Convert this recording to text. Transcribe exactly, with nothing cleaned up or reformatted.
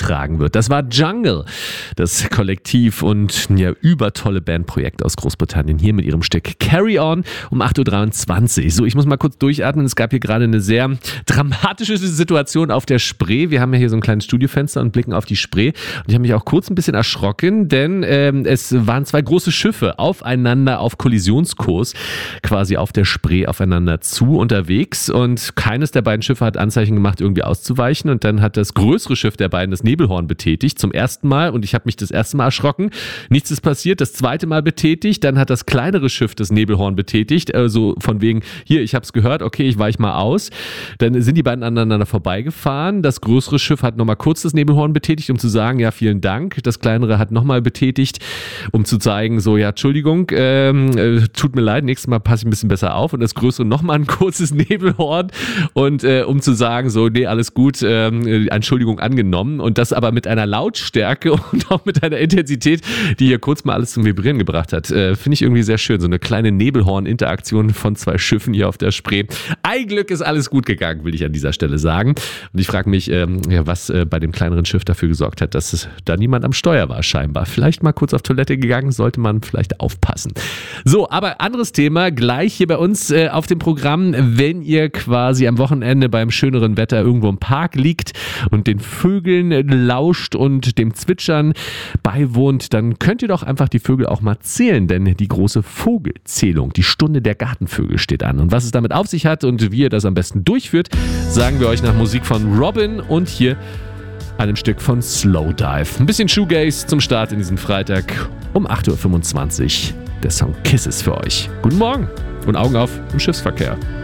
getragen wird. Das war Jungle, das Kollektiv und ja, übertolle Bandprojekt aus Großbritannien, hier mit ihrem Stück Carry On um acht Uhr dreiundzwanzig. So, ich muss mal kurz durchatmen. Es gab hier gerade eine sehr dramatische Situation auf der Spree. Wir haben ja hier so ein kleines Studiofenster und blicken auf die Spree. Und ich habe mich auch kurz ein bisschen erschrocken, denn ähm, es waren zwei große Schiffe aufeinander auf Kollisionskurs, quasi auf der Spree aufeinander zu unterwegs. Und keines der beiden Schiffe hat Anzeichen gemacht, irgendwie auszuweichen. Und dann hat das größere Schiff der beiden das Nebelhorn betätigt, zum ersten Mal. Und ich habe mich das erste Mal erschrocken. Nichts ist passiert. Das zweite Mal betätigt. Dann hat das kleinere Schiff das Nebelhorn betätigt. Also von wegen, hier, ich habe es gehört, okay, ich weiche mal aus. Dann sind die beiden aneinander vorbeigefahren. Das größere Schiff hat nochmal kurz das Nebelhorn betätigt, um zu sagen, ja, vielen Dank. Das kleinere hat nochmal betätigt, um zu zeigen, so, ja, Entschuldigung, ähm, äh, tut mir leid, nächstes Mal passe ich ein bisschen besser auf. Und das größere nochmal ein kurzes Nebelhorn und äh, um zu sagen, so, nee, alles gut, ähm, Entschuldigung angenommen. Und das aber mit einer Lautstärke und auch mit einer Intensität, die hier kurz mal alles zum Vibrieren gebracht hat. Äh, Finde ich irgendwie sehr schön. So eine kleine Nebelhorn-Interaktion von zwei Schiffen hier auf der Spree. Ein Glück ist alles gut gegangen, will ich an dieser Stelle sagen. Und ich frage mich, ähm, ja, was äh, bei dem kleineren Schiff dafür gesorgt hat, dass es, da niemand am Steuer war scheinbar. Vielleicht mal kurz auf Toilette gegangen, sollte man vielleicht aufpassen. So, aber anderes Thema, gleich hier bei uns äh, auf dem Programm, wenn ihr quasi am Wochenende beim schöneren Wetter irgendwo im Park liegt und den Vögeln lauscht und dem Zwitschern beiwohnt, dann könnt ihr doch einfach die Vögel auch mal zählen, denn die große Vogelzählung, die Stunde der Gartenvögel steht an. Und was es damit auf sich hat und wie ihr das am besten durchführt, sagen wir euch nach Musik von Robin und hier einem Stück von Slowdive. Ein bisschen Shoegaze zum Start in diesen Freitag um acht Uhr fünfundzwanzig. Der Song Kisses für euch. Guten Morgen und Augen auf im Schiffsverkehr.